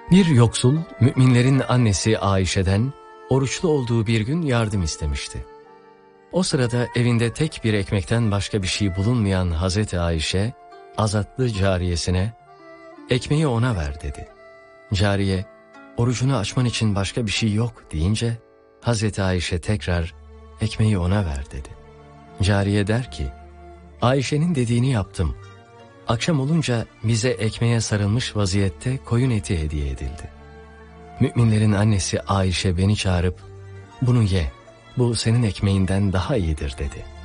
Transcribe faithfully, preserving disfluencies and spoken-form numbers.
Bir yoksul, müminlerin annesi Ayşe'den oruçlu olduğu bir gün yardım istemişti. O sırada evinde tek bir ekmekten başka bir şey bulunmayan Hazreti Ayşe, azatlı cariyesine, "Ekmeği ona ver," dedi. Cariye, "Orucunu açman için başka bir şey yok," deyince, Hazreti Ayşe tekrar, "Ekmeği ona ver," dedi. Cariye der ki, "Ayşe'nin dediğini yaptım. Akşam olunca bize ekmeğe sarılmış vaziyette koyun eti hediye edildi. Müminlerin annesi Ayşe beni çağırıp, 'Bunu ye, bu senin ekmeğinden daha iyidir,' dedi.